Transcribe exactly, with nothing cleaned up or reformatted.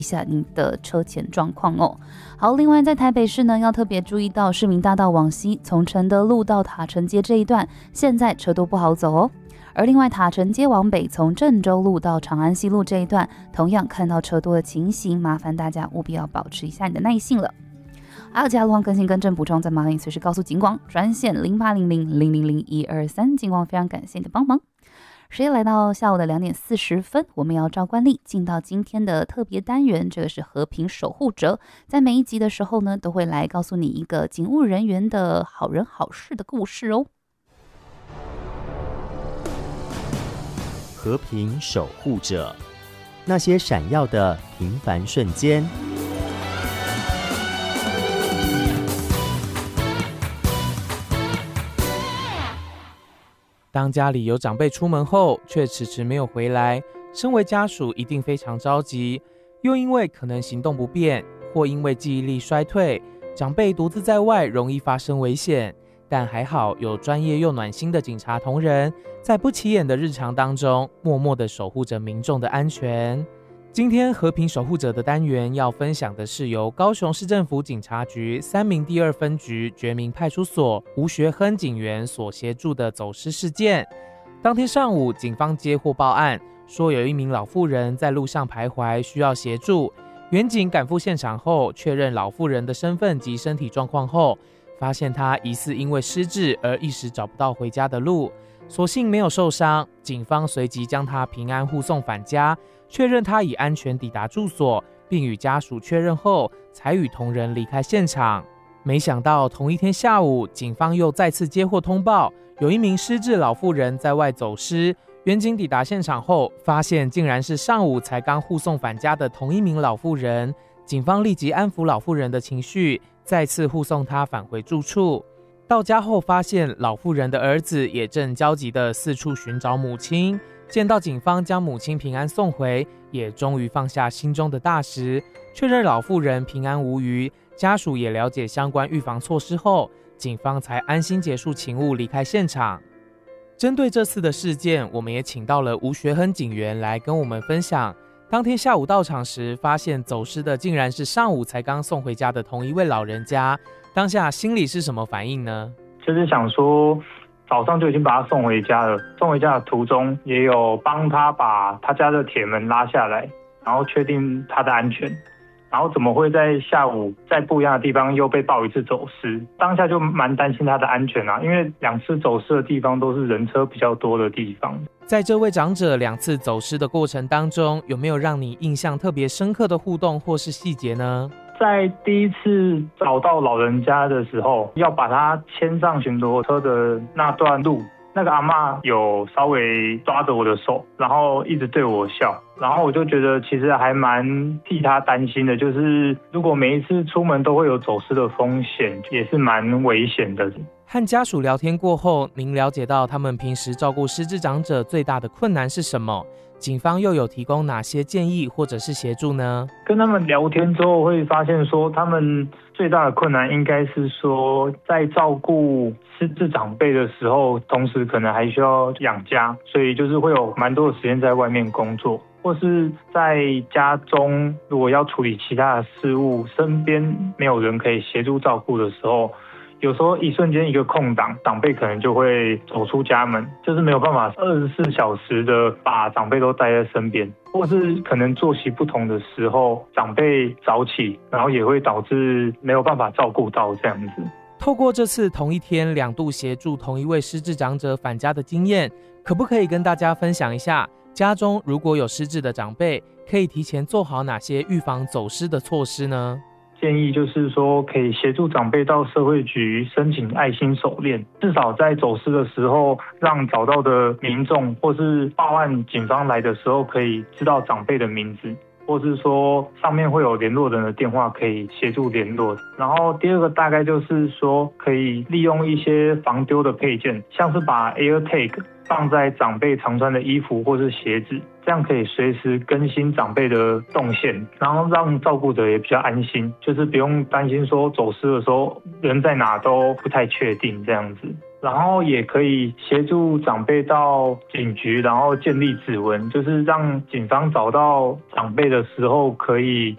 一下您的车前状况哦。好，另外在台北市呢，要特别注意到市民大道往西，从承德路到塔城街这一段，现在车都不好走哦。而另外塔城街往北，从郑州路到长安西路这一段，同样看到车多的情形，麻烦大家务必要保持一下你的耐性了。还有其他路况更新更正补充，再麻烦你随时告诉警广专线零八零零零零零一二三，警广非常感谢你的帮忙。时间来到下午的两点四十分，我们要照惯例进到今天的特别单元，这个是和平守护者。在每一集的时候呢，都会来告诉你一个警务人员的好人好事的故事哦。 和平守护者，那些闪耀的平凡瞬间。 当家里有长辈出门后却迟迟没有回来，身为家属一定非常着急，又因为可能行动不便，或因为记忆力衰退，长辈独自在外容易发生危险。但还好有专业又暖心的警察同仁，在不起眼的日常当中默默地守护着民众的安全。今天和平守护者的单元要分享的是由高雄市政府警察局三民第二分局觉民派出所吴学亨警员所协助的走失事件。当天上午，警方接获报案，说有一名老妇人在路上徘徊，需要协助。员警赶赴现场后，确认老妇人的身份及身体状况后，发现她疑似因为失智而一时找不到回家的路，所幸没有受伤。警方随即将她平安护送返家，确认她已安全抵达住所，并与家属确认后，才与同仁离开现场。没想到同一天下午，警方又再次接获通报，有一名失智老妇人在外走失。员警抵达现场后，发现竟然是上午才刚护送返家的同一名老妇人。警方立即安抚老妇人的情绪，再次护送她返回住处。到家后发现老妇人的儿子也正焦急地四处寻找母亲，见到警方将母亲平安送回，也终于放下心中的大石，确认老妇人平安无虞。家属也了解相关预防措施后，警方才安心结束勤务离开现场。针对这次的事件，我们也请到了吴学亨警员来跟我们分享，当天下午到场时发现走失的竟然是上午才刚送回家的同一位老人家，当下心里是什么反应呢？ 就是想说早上就已经把他送回家了，送回家的途中也有帮他把他家的铁门拉下来，然后确定他的安全，然后怎么会在下午在不一样的地方又被报一次走失？当下就蛮担心他的安全啊，因为两次走失的地方都是人车比较多的地方。 在这位长者两次走失的过程当中，有没有让你印象特别深刻的互动或是细节呢？ 在第一次找到老人家的时候，要把他牵上巡逻车的那段路，那个阿嬷有稍微抓着我的手，然后一直对我笑，然后我就觉得其实还蛮替他担心的，就是如果每一次出门都会有走失的风险，也是蛮危险的。 和家属聊天过后，您了解到他们平时照顾失智长者最大的困难是什么？警方又有提供哪些建议或者是协助呢？ 跟他们聊天之后会发现说，他们最大的困难应该是说，在照顾失智长辈的时候，同时可能还需要养家，所以就是会有蛮多的时间在外面工作，或是在家中如果要处理其他的事务，身边没有人可以协助照顾的时候，有时候一瞬间一个空档，长辈可能就会走出家门，就是没有办法二十四小时的把长辈都带在身边，或是可能作息不同的时候，长辈早起，然后也会导致没有办法照顾到这样子。 透过这次同一天两度协助同一位失智长者返家的经验，可不可以跟大家分享一下，家中如果有失智的长辈，可以提前做好哪些预防走失的措施呢？ 建议就是说，可以协助长辈到社会局申请爱心手链，至少在走失的时候，让找到的民众或是报案警方来的时候，可以知道长辈的名字，或是说上面会有联络人的电话可以协助联络。然后第二个大概就是说，可以利用一些防丢的配件，像是把 AirTag 放在长辈常穿的衣服或是鞋子，这样可以随时更新长辈的动线，然后让照顾者也比较安心，就是不用担心说走失的时候人在哪都不太确定这样子。然后也可以协助长辈到警局，然后建立指纹，就是让警方找到长辈的时候可以